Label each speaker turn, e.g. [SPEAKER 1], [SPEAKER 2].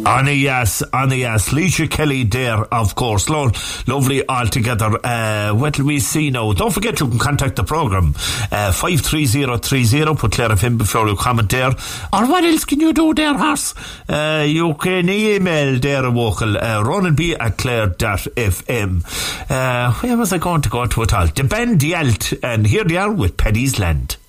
[SPEAKER 1] Anna yes, Leisha Kelly there, of course. Lovely altogether. What will we see now? Don't forget you can contact the programme 53030. Put Clare FM before you comment there. Or what else can you do there, horse? You can email there a vocal ronanb@clare.fm. Where was I going to go to at all? The band Yelt, and here they are with Paddy's Land.